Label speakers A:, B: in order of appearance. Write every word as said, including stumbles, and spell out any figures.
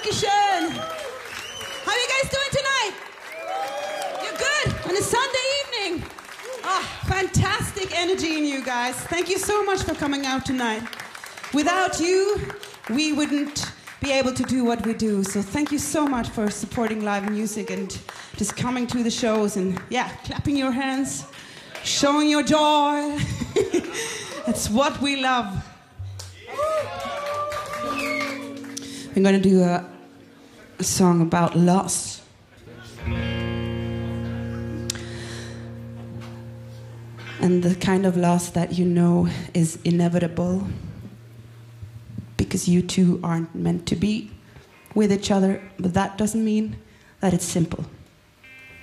A: Dankeschön. How are you guys doing tonight? You're good on a Sunday evening. Oh, fantastic energy in you guys. Thank you so much for coming out tonight. Without you, we wouldn't be able to do what we do. So thank you so much for supporting live music and just coming to the shows and, yeah, clapping your hands, showing your joy. That's what we love. I'm going to do a, a song about loss. And the kind of loss that you know is inevitable because you two aren't meant to be with each other, but that doesn't mean that it's simple.